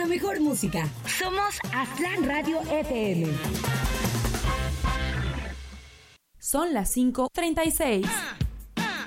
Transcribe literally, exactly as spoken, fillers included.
mejor música. Somos Aztlán Radio F M. Son las cinco treinta y seis.